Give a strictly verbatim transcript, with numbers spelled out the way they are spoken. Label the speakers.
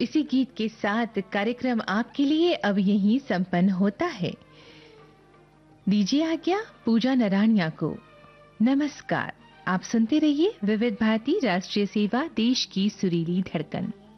Speaker 1: इसी गीत के साथ कार्यक्रम आपके लिए अब यहीं संपन्न होता है। दीजिए आज्ञा पूजा नराणिया को। नमस्कार। आप सुनते रहिए विविध भारती राष्ट्रीय सेवा, देश की सुरीली धड़कन।